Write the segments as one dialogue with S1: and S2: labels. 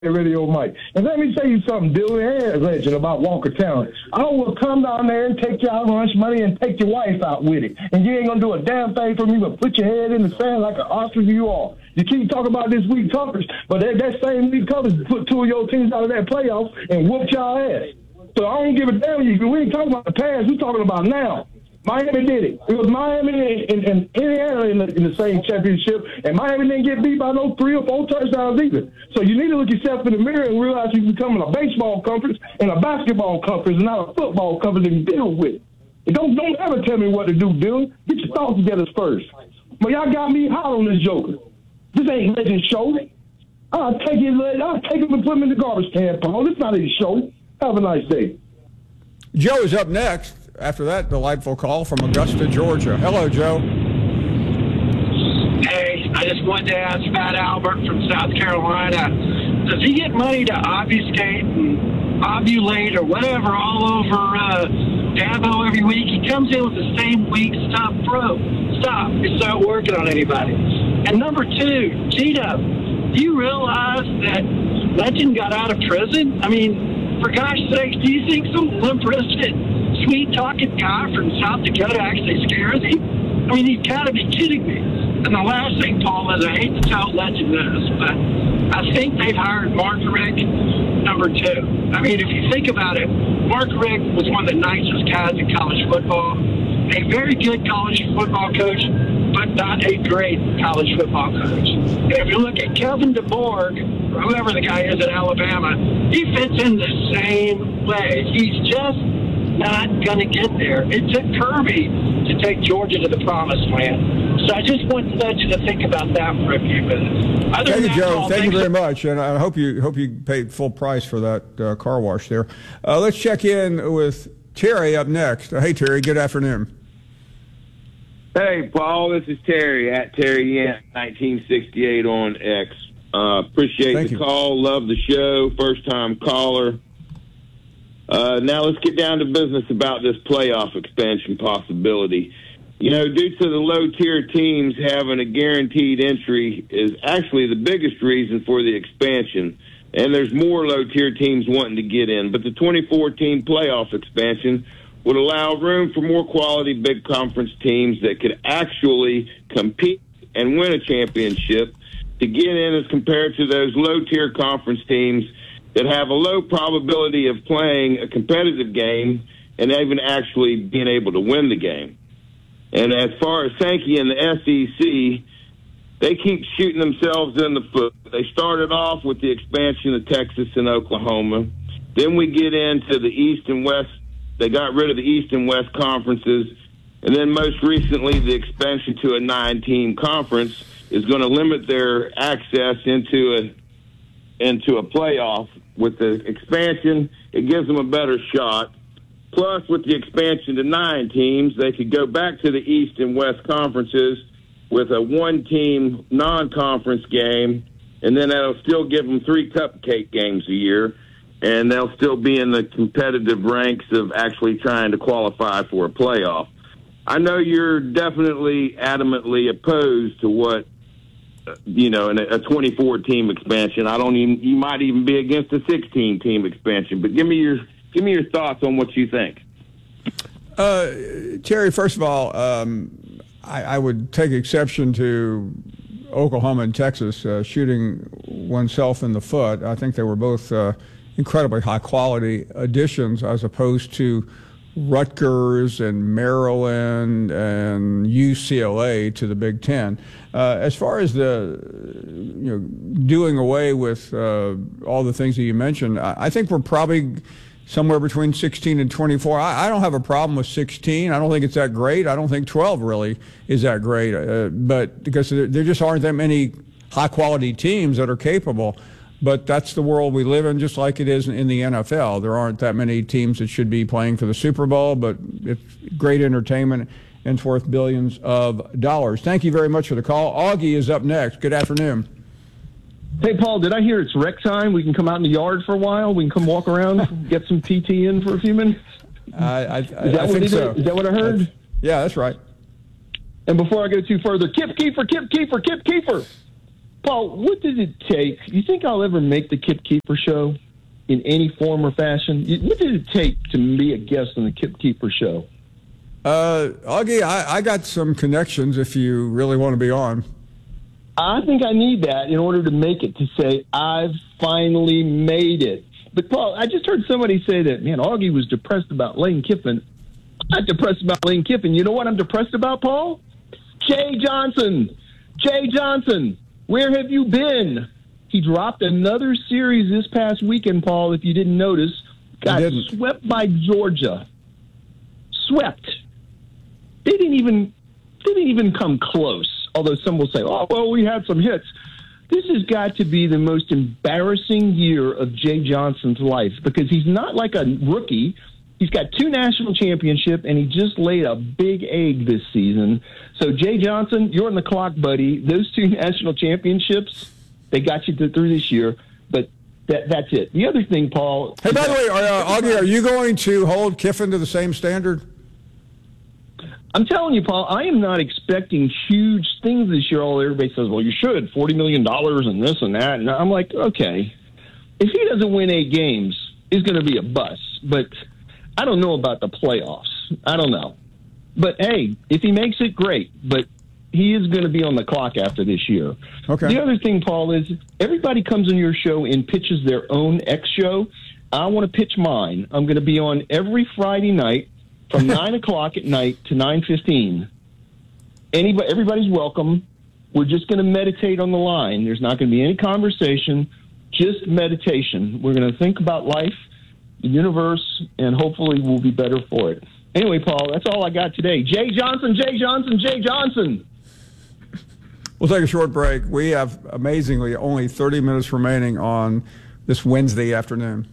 S1: radio mic. And let me tell you something, Dylan and Legend, about Walker Talent. I will come down there and take your lunch money and take your wife out with it. And you ain't going to do a damn thing for me but put your head in the sand like an ostrich you are. You keep talking about this week coverage, but that same week coverage put two of your teams out of that playoff and whooped y'all ass. So I don't give a damn. We ain't talking about the past. We're talking about now. Miami did it. It was Miami and Indiana in the same championship, and Miami didn't get beat by no 3 or 4 touchdowns either. So you need to look yourself in the mirror and realize you're becoming a baseball conference and a basketball conference and not a football conference to deal with. And don't ever tell me what to do, Dylan. Get your thoughts together first. But y'all got me hot on this joker. This ain't Legend show. I'll take him and put him in the garbage can, Paul. It's not his show. Have a nice day.
S2: Joe is up next. After that delightful call from Augusta, Georgia. Hello, Joe.
S3: Hey, I just wanted to ask Fat Albert from South Carolina, does he get money to obfuscate and ovulate or whatever all over Dabo every week? He comes in with the same weak stuff, bro. Stop. It's not working on anybody. And number 2, Gino, do you realize that Legend got out of prison? I mean, for gosh sakes, do you think some limp-wristed sweet-talking guy from South Dakota actually scares him? I mean, he's got to be kidding me. And the last thing, Paul, is I hate to tell Legend this, but I think they've hired Mark Richt, number 2. I mean, if you think about it, Mark Richt was one of the nicest guys in college football, a very good college football coach, but not a great college football coach. And if you look at Kevin DeBoer, or whoever the guy is at Alabama, he fits in the same way. He's just not going to get there. It took Kirby to take Georgia to the promised land. So I just want to let you to think about that for a few minutes.
S2: Thank you, Joe. Thank you very much, and I hope you paid full price for that car wash there. Let's check in with Terry up next. Hey, Terry. Good afternoon.
S4: Hey, Paul. This is Terry at Terry Yant, 1968 on X. Appreciate the call. Love the show. First time caller. Now let's get down to business about this playoff expansion possibility. You know, due to the low-tier teams having a guaranteed entry is actually the biggest reason for the expansion, and there's more low-tier teams wanting to get in. But the 2014 playoff expansion would allow room for more quality big conference teams that could actually compete and win a championship to get in as compared to those low-tier conference teams that have a low probability of playing a competitive game and even actually being able to win the game. And as far as Sankey and the SEC, they keep shooting themselves in the foot. They started off with the expansion of Texas and Oklahoma. Then we get into the East and West. They got rid of the East and West conferences. And then most recently, the expansion to a 9-team conference is going to limit their access into a playoff. With the expansion, it gives them a better shot. Plus, with the expansion to 9 teams, they could go back to the East and West conferences with a 1-team non-conference game, and then that'll still give them 3 cupcake games a year, and they'll still be in the competitive ranks of actually trying to qualify for a playoff. I know you're definitely adamantly opposed to what, in a 24-team expansion. You might even be against a 16-team expansion, but give me your thoughts on what you think.
S2: Terry, first of all, I would take exception to Oklahoma and Texas shooting oneself in the foot. I think they were both incredibly high-quality additions as opposed to Rutgers and Maryland and UCLA to the Big Ten. As far as the doing away with all the things that you mentioned, I think we're probably somewhere between 16 and 24. I don't have a problem with 16. I don't think it's that great. I don't think 12 really is that great, but because there just aren't that many high-quality teams that are capable. But that's the world we live in, just like it is in the NFL. There aren't that many teams that should be playing for the Super Bowl, but it's great entertainment and it's worth billions of dollars. Thank you very much for the call. Augie is up next. Good afternoon.
S5: Hey, Paul, did I hear it's rec time? We can come out in the yard for a while? We can come walk around, get some PT in for a few minutes?
S2: I think so.
S5: Is that what I heard?
S2: Yeah, that's right.
S5: And before I go too further, Kip Keefer, Kip Keefer, Kip Keefer. Paul, what does it take? You think I'll ever make the Kip Keeper show in any form or fashion? What does it take to be a guest on the Kip Keeper show?
S2: Augie, I got some connections if you really want to be on.
S5: I think I need that in order to make it, to say, I've finally made it. But, Paul, I just heard somebody say that, man, Augie was depressed about Lane Kiffin. I'm not depressed about Lane Kiffin. You know what I'm depressed about, Paul? Jay Johnson. Jay Johnson, where have you been? He dropped another series this past weekend, Paul, if you didn't notice. Got swept by Georgia. Swept. They didn't even come close, although some will say, oh, well, we had some hits. This has got to be the most embarrassing year of Jay Johnson's life because he's not like a rookie. He's got 2 national championships, and he just laid a big egg this season. So, Jay Johnson, you're on the clock, buddy. Those 2 national championships, they got you through this year, but that's it. The other thing, Paul.
S2: Hey, by the way, Augie, are you going to hold Kiffin to the same standard?
S5: I'm telling you, Paul, I am not expecting huge things this year. Everybody says, well, you should, $40 million and this and that. And I'm like, okay, if he doesn't win 8 games, it's going to be a bust. But I don't know about the playoffs. I don't know. But, hey, if he makes it, great. But he is going to be on the clock after this year.
S2: Okay.
S5: The other thing, Paul, is everybody comes on your show and pitches their own X show. I want to pitch mine. I'm going to be on every Friday night from 9 o'clock at night to 9:15. Everybody's welcome. We're just going to meditate on the line. There's not going to be any conversation, just meditation. We're going to think about life, the universe, and hopefully we'll be better for it. Anyway, Paul, that's all I got today. Jay Johnson, Jay Johnson, Jay Johnson.
S2: We'll take a short break. We have, amazingly, only 30 minutes remaining on this Wednesday afternoon.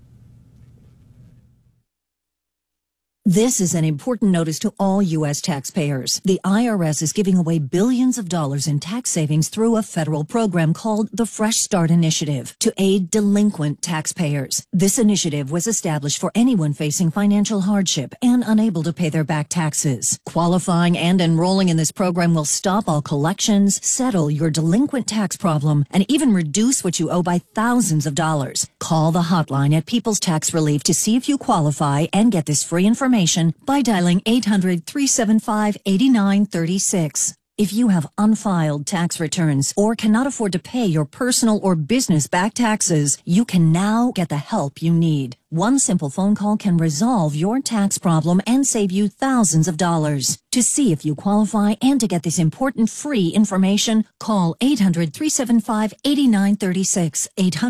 S6: This is an important notice to all U.S. taxpayers. The IRS is giving away billions of dollars in tax savings through a federal program called the Fresh Start Initiative to aid delinquent taxpayers. This initiative was established for anyone facing financial hardship and unable to pay their back taxes. Qualifying and enrolling in this program will stop all collections, settle your delinquent tax problem, and even reduce what you owe by thousands of dollars. Call the hotline at People's Tax Relief to see if you qualify and get this free information by dialing 800-375-8936. If you have unfiled tax returns or cannot afford to pay your personal or business back taxes, you can now get the help you need. One simple phone call can resolve your tax problem and save you thousands of dollars. To see if you qualify and to get this important free information, call 800-375-8936.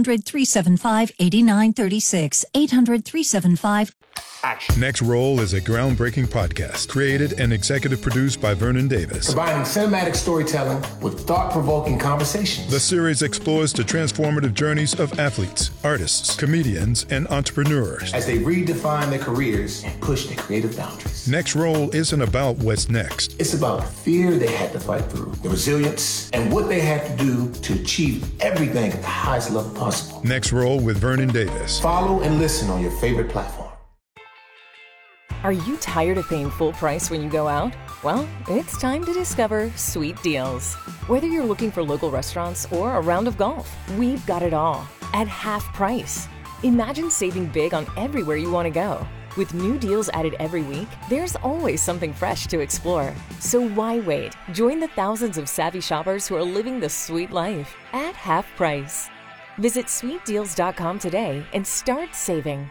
S6: 800-375-8936. 800-375
S7: Action. Next Roll is a groundbreaking podcast created and executive produced by Vernon Davis.
S8: Combining cinematic storytelling with thought-provoking conversations.
S7: The series explores the transformative journeys of athletes, artists, comedians, and entrepreneurs
S8: as they redefine their careers and push their creative boundaries.
S7: Next Roll isn't about what's next.
S8: It's about the fear they had to fight through, the resilience, and what they had to do to achieve everything at the highest level possible.
S7: Next Roll with Vernon Davis.
S8: Follow and listen on your favorite platform.
S9: Are you tired of paying full price when you go out? Well, it's time to discover Sweet Deals. Whether you're looking for local restaurants or a round of golf, we've got it all at half price. Imagine saving big on everywhere you want to go. With new deals added every week, there's always something fresh to explore. So why wait? Join the thousands of savvy shoppers who are living the sweet life at half price. Visit sweetdeals.com today and start saving.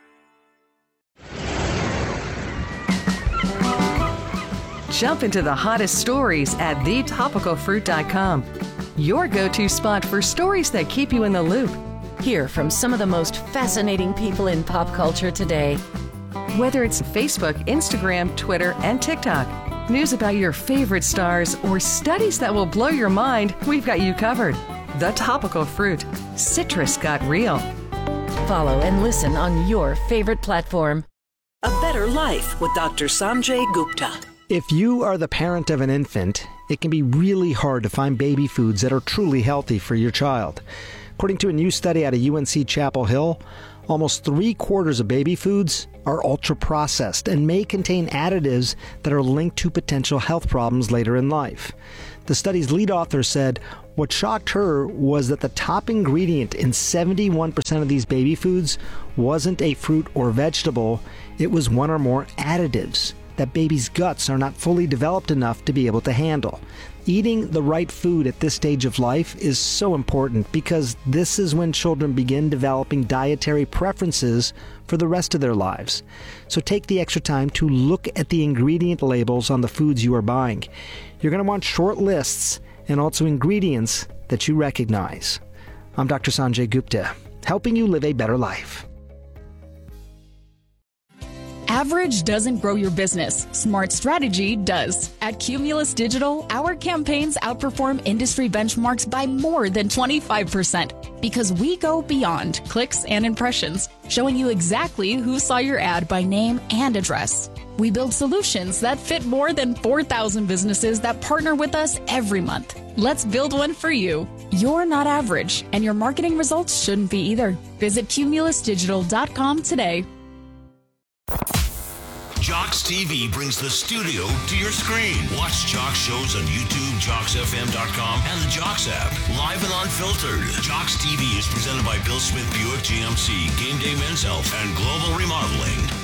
S10: Jump into the hottest stories at thetopicalfruit.com. Your go-to spot for stories that keep you in the loop.
S11: Hear from some of the most fascinating people in pop culture today.
S10: Whether it's Facebook, Instagram, Twitter, and TikTok, news about your favorite stars, or studies that will blow your mind, we've got you covered. The Topical Fruit. Citrus got real.
S11: Follow and listen on your favorite platform.
S12: A Better Life with Dr. Sanjay Gupta.
S13: If you are the parent of an infant, it can be really hard to find baby foods that are truly healthy for your child. According to a new study out of UNC Chapel Hill, almost 3/4 of baby foods are ultra-processed and may contain additives that are linked to potential health problems later in life. The study's lead author said, What shocked her was that the top ingredient in 71% of these baby foods wasn't a fruit or vegetable, it was one or more additives that babies' guts are not fully developed enough to be able to handle. Eating the right food at this stage of life is so important because this is when children begin developing dietary preferences for the rest of their lives. So take the extra time to look at the ingredient labels on the foods you are buying. You're going to want short lists and also ingredients that you recognize. I'm Dr. Sanjay Gupta, helping you live a better life.
S14: Average doesn't grow your business. Smart strategy does. At Cumulus Digital, our campaigns outperform industry benchmarks by more than 25% because we go beyond clicks and impressions, showing you exactly who saw your ad by name and address. We build solutions that fit more than 4,000 businesses that partner with us every month. Let's build one for you. You're not average, and your marketing results shouldn't be either. Visit cumulusdigital.com today.
S15: Jocks TV brings the studio to your screen. Watch Jocks shows on YouTube, JocksFM.com, and the Jocks app. Live and unfiltered. Jocks TV is presented by Bill Smith Buick GMC, Game Day Men's Health, and Global Remodeling.